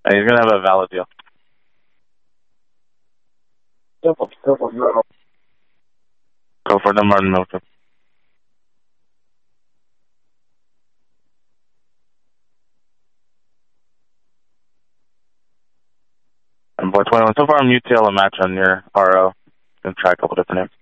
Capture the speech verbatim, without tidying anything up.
And he's going to have a valid deal. Go for the Martin Milk. And boy twenty-one, so far I'm U T L a match on your R O. Going to try a couple different names.